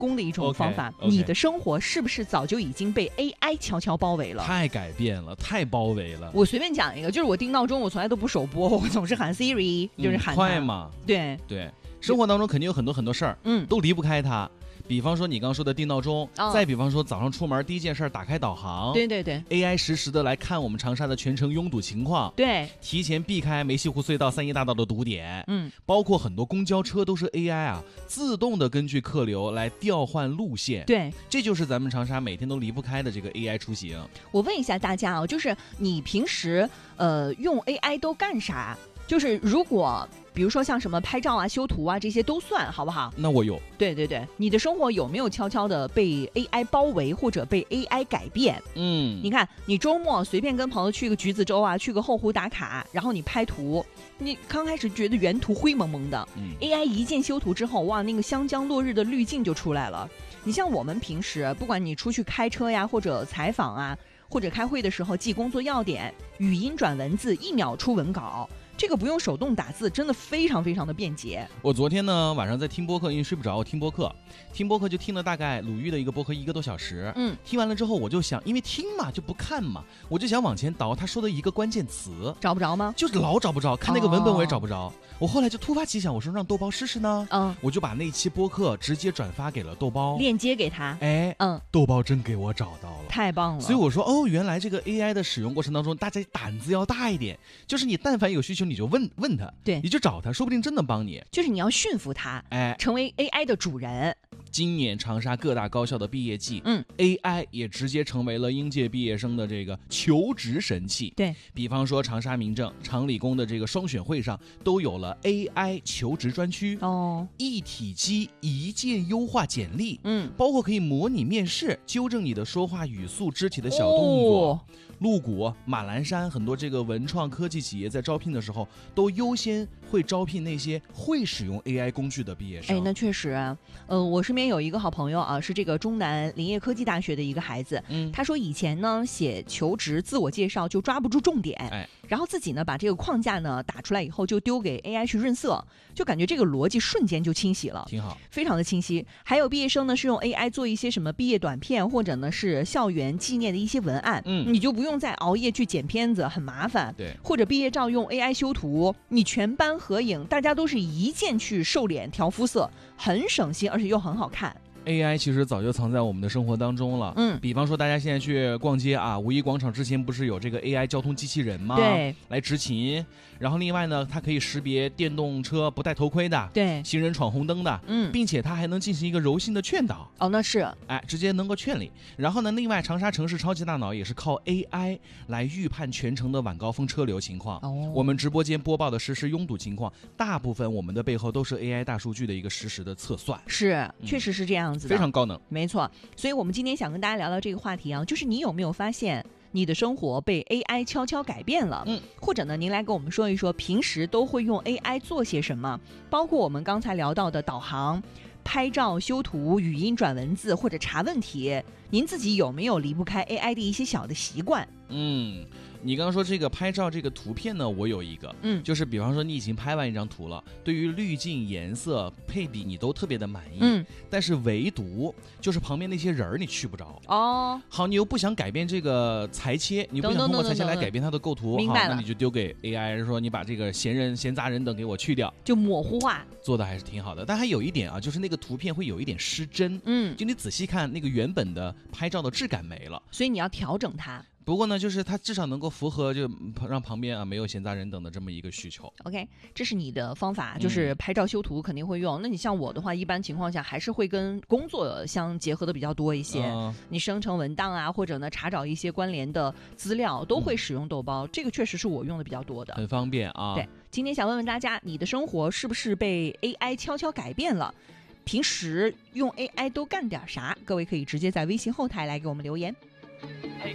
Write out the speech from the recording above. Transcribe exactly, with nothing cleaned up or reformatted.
攻的一种方法。 Okay, okay. 你的生活是不是早就已经被 A I 悄悄包围了？ 太改变了，太包围了。 我随便讲一个，就是我定闹钟，我从来都不手播，我总是喊 Siri， 就是喊、 嗯、快嘛。 对对，生活当中肯定有很多很多事儿， 嗯， 都离不开它。比方说你刚刚说的定闹钟、哦、再比方说早上出门第一件事打开导航， 对对对 A I 实时的来看我们长沙的全程拥堵情况， 对， 提前避开梅溪湖隧道三一大道的堵点， 嗯， 包括很多公交车都是 A I 啊自动的根据客流来调换路线， 对， 这就是咱们长沙每天都离不开的这个 A I 出行。 我问一下大家啊，就是你平时呃用 A I 都干啥？就是如果比如说像什么拍照啊、修图啊这些都算，好不好？ 那我有。 对对对，你的生活有没有悄悄的被 A I 包围或者被 A I 改变？ 嗯， 你看，你周末随便跟朋友去个橘子洲啊，去个后湖打卡，然后你拍图，你刚开始觉得原图灰蒙蒙的、嗯、，A I 一键修图之后，哇，那个湘江落日的滤镜就出来了。你像我们平时，不管你出去开车呀，或者采访啊，或者开会的时候记工作要点，语音转文字，一秒出文稿。这个不用手动打字，真的非常非常的便捷。 我昨天呢晚上在听播客，因为睡不着，我听播客，听播客就听了大概鲁豫的一个播客一个多小时。嗯，听完了之后我就想，因为听嘛就不看嘛，我就想往前倒他说的一个关键词， 找不着吗？ 就是老找不着，看那个文本我也找不着。哦、我后来就突发奇想，我说让豆包试试呢。嗯，我就把那期播客直接转发给了豆包， 链接给他。 哎，嗯，豆包真给我找到了， 太棒了。 所以我说哦，原来这个 A I 的使用过程当中，大家胆子要大一点，就是你但凡有需求你就问问他。 对， 你就找他，说不定真能帮你。 就是你要驯服他，哎，成为 A I 的主人。 今年长沙各大高校的毕业季，嗯 ，A I 也直接成为了应届毕业生的这个求职神器。 对， 比方说长沙民政、长理工的这个双选会上都有了 A I 求职专区哦，一体机一键优化简历，嗯，包括可以模拟面试，纠正你的说话语速、肢体的小动作。哦，鹿谷、马栏山很多这个文创科技企业在招聘的时候，都优先会招聘那些会使用 A I 工具的毕业生。 哎，那确实啊，呃，我身边有一个好朋友啊，是这个中南林业科技大学的一个孩子，嗯，他说以前呢写求职自我介绍就抓不住重点，哎，然后自己呢把这个框架呢打出来以后就丢给 A I 去润色，就感觉这个逻辑瞬间就清晰了， 挺好， 非常的清晰。还有毕业生呢是用 A I 做一些什么毕业短片，或者呢是校园纪念的一些文案，嗯，你就不用再熬夜去剪片子，很麻烦。 对， 或者毕业照用 A I 修图，你全班合影，大家都是一键去瘦脸调肤色，很省心，而且又很好看。 A I 其实早就藏在我们的生活当中了，嗯，比方说大家现在去逛街啊，五一广场之前不是有这个 A I 交通机器人吗？ 对， 来执勤。然后另外呢，它可以识别电动车不戴头盔的， 对， 行人闯红灯的，嗯，并且它还能进行一个柔性的劝导。 哦，那是， 哎，直接能够劝你。然后呢，另外长沙城市超级大脑也是靠 A I 来预判全城的晚高峰车流情况。哦，我们直播间播报的实时拥堵情况，大部分我们的背后都是 A I 大数据的一个实时的测算。 是，确实是这样子的， 非常高能。 没错，所以我们今天想跟大家聊聊这个话题啊，就是你有没有发现你的生活被 A I 悄悄改变了？嗯，或者呢，您来跟我们说一说，平时都会用 A I 做些什么？包括我们刚才聊到的导航、拍照、修图、语音转文字或者查问题，您自己有没有离不开 A I 的一些小的习惯？ 嗯。你刚刚说这个拍照这个图片呢，我有一个，嗯，就是比方说你已经拍完一张图了，对于滤镜、颜色、配比你都特别的满意，嗯，但是唯独就是旁边那些人你去不着哦。好，你又不想改变这个裁切，你不想通过裁切来改变它的构图， 明白了， 那你就丢给 A I 说你把这个闲人、闲杂人等给我去掉， 就模糊化， 做的还是挺好的。但还有一点啊，就是那个图片会有一点失真，嗯，就你仔细看那个原本的拍照的质感没了， 所以你要调整它。 不过呢，就是它至少能够符合就让旁边啊没有闲杂人等的这么一个需求。 OK， 这是你的方法，就是拍照修图肯定会用。嗯、那你像我的话，一般情况下还是会跟工作相结合的比较多一些。嗯、你生成文档啊，或者呢查找一些关联的资料，都会使用豆包。嗯、这个确实是我用的比较多的， 很方便啊。 对，今天想问问大家，你的生活是不是被 A I 悄悄改变了？平时用 A I 都干点啥？各位可以直接在微信后台来给我们留言。